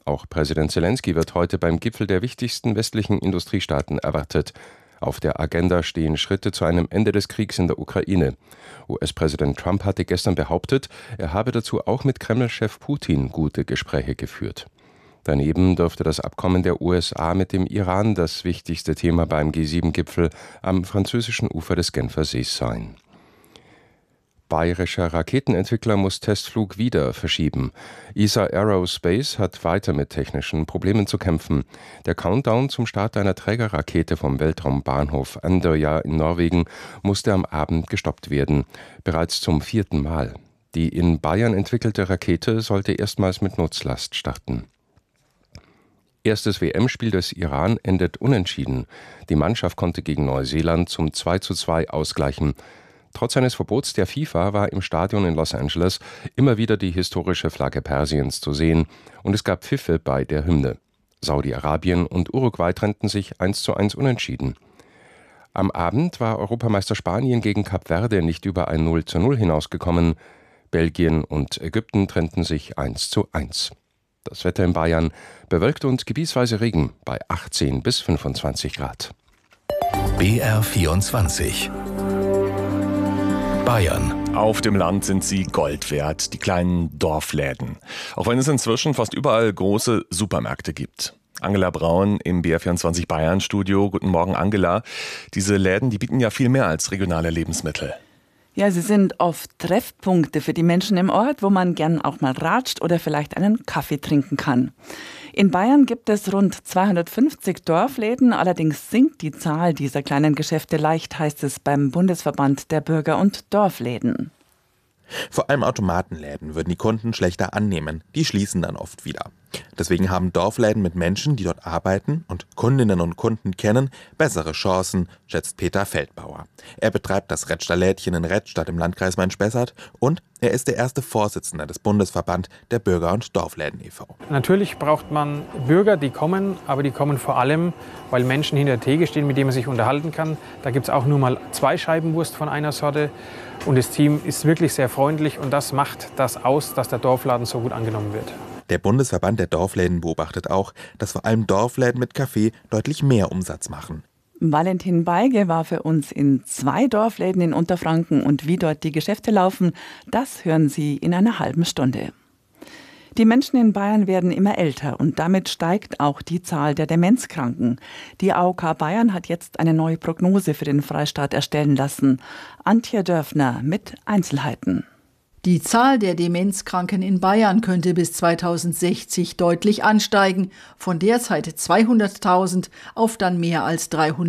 Auch Präsident Zelensky wird heute beim Gipfel der wichtigsten westlichen Industriestaaten erwartet. Auf der Agenda stehen Schritte zu einem Ende des Kriegs in der Ukraine. US-Präsident Trump hatte gestern behauptet, er habe dazu auch mit Kreml-Chef Putin gute Gespräche geführt. Daneben dürfte das Abkommen der USA mit dem Iran das wichtigste Thema beim G7-Gipfel am französischen Ufer des Genfer Sees sein. Bayerischer Raketenentwickler muss Testflug wieder verschieben. ESA Aerospace hat weiter mit technischen Problemen zu kämpfen. Der Countdown zum Start einer Trägerrakete vom Weltraumbahnhof Andøya in Norwegen musste am Abend gestoppt werden. Bereits zum 4. Mal. Die in Bayern entwickelte Rakete sollte erstmals mit Nutzlast starten. Erstes WM-Spiel des Iran endet unentschieden. Die Mannschaft konnte gegen Neuseeland zum 2:2 ausgleichen. Trotz eines Verbots der FIFA war im Stadion in Los Angeles immer wieder die historische Flagge Persiens zu sehen und es gab Pfiffe bei der Hymne. Saudi-Arabien und Uruguay trennten sich 1:1 unentschieden. Am Abend war Europameister Spanien gegen Kap Verde nicht über ein 0:0 hinausgekommen. Belgien und Ägypten trennten sich 1:1. Das Wetter in Bayern: bewölkt und gebietsweise Regen bei 18 bis 25 Grad. BR24 Bayern. Auf dem Land sind sie Gold wert, die kleinen Dorfläden. Auch wenn es inzwischen fast überall große Supermärkte gibt. Angela Braun im BR24 Bayern Studio. Guten Morgen, Angela. Diese Läden, die bieten ja viel mehr als regionale Lebensmittel. Ja, sie sind oft Treffpunkte für die Menschen im Ort, wo man gern auch mal ratscht oder vielleicht einen Kaffee trinken kann. In Bayern gibt es rund 250 Dorfläden, allerdings sinkt die Zahl dieser kleinen Geschäfte leicht, heißt es beim Bundesverband der Bürger- und Dorfläden. Vor allem Automatenläden würden die Kunden schlechter annehmen, die schließen dann oft wieder. Deswegen haben Dorfläden mit Menschen, die dort arbeiten und Kundinnen und Kunden kennen, bessere Chancen, schätzt Peter Feldbauer. Er betreibt das Retzschter Lädchen in Retzstadt im Landkreis Main-Spessart und er ist der erste Vorsitzende des Bundesverband der Bürger- und Dorfläden e.V. Natürlich braucht man Bürger, die kommen, aber die kommen vor allem, weil Menschen hinter der Theke stehen, mit denen man sich unterhalten kann. Da gibt es auch nur mal 2 Scheiben Wurst von einer Sorte. Und das Team ist wirklich sehr freundlich und das macht das aus, dass der Dorfladen so gut angenommen wird. Der Bundesverband der Dorfläden beobachtet auch, dass vor allem Dorfläden mit Kaffee deutlich mehr Umsatz machen. Valentin Beige war für uns in 2 Dorfläden in Unterfranken und wie dort die Geschäfte laufen, das hören Sie in einer halben Stunde. Die Menschen in Bayern werden immer älter und damit steigt auch die Zahl der Demenzkranken. Die AOK Bayern hat jetzt eine neue Prognose für den Freistaat erstellen lassen. Antje Dörfner mit Einzelheiten. Die Zahl der Demenzkranken in Bayern könnte bis 2060 deutlich ansteigen, von derzeit 200.000 auf dann mehr als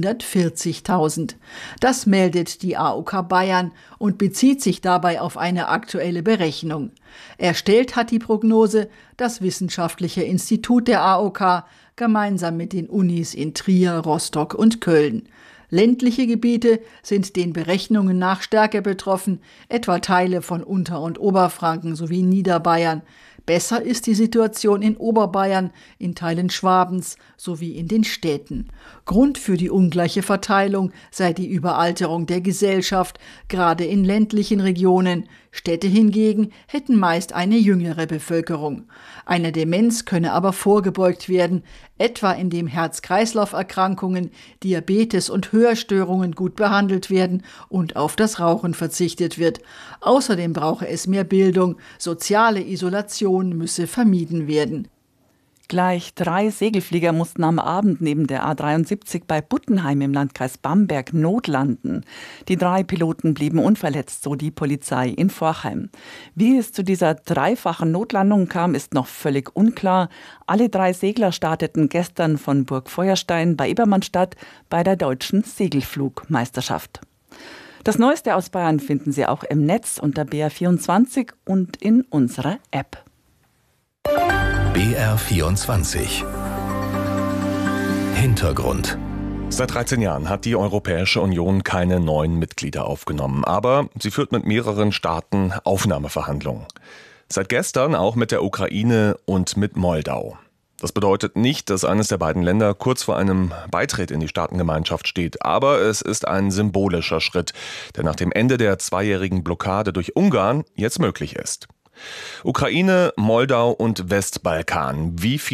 340.000. Das meldet die AOK Bayern und bezieht sich dabei auf eine aktuelle Berechnung. Erstellt hat die Prognose das Wissenschaftliche Institut der AOK gemeinsam mit den Unis in Trier, Rostock und Köln. Ländliche Gebiete sind den Berechnungen nach stärker betroffen, etwa Teile von Unter- und Oberfranken sowie Niederbayern. Besser ist die Situation in Oberbayern, in Teilen Schwabens sowie in den Städten. Grund für die ungleiche Verteilung sei die Überalterung der Gesellschaft, gerade in ländlichen Regionen. Städte hingegen hätten meist eine jüngere Bevölkerung. Einer Demenz könne aber vorgebeugt werden, etwa indem Herz-Kreislauf-Erkrankungen, Diabetes und Hörstörungen gut behandelt werden und auf das Rauchen verzichtet wird. Außerdem brauche es mehr Bildung, soziale Isolation müsse vermieden werden. Gleich 3 Segelflieger mussten am Abend neben der A73 bei Buttenheim im Landkreis Bamberg notlanden. Die 3 Piloten blieben unverletzt, so die Polizei in Forchheim. Wie es zu dieser dreifachen Notlandung kam, ist noch völlig unklar. Alle 3 Segler starteten gestern von Burg Feuerstein bei Ebermannstadt bei der deutschen Segelflugmeisterschaft. Das Neueste aus Bayern finden Sie auch im Netz unter BR24 und in unserer App. BR24 Hintergrund. Seit 13 Jahren hat die Europäische Union keine neuen Mitglieder aufgenommen, aber sie führt mit mehreren Staaten Aufnahmeverhandlungen. Seit gestern auch mit der Ukraine und mit Moldau. Das bedeutet nicht, dass eines der beiden Länder kurz vor einem Beitritt in die Staatengemeinschaft steht, aber es ist ein symbolischer Schritt, der nach dem Ende der 2-jährigen Blockade durch Ungarn jetzt möglich ist. Ukraine, Moldau und Westbalkan. Wie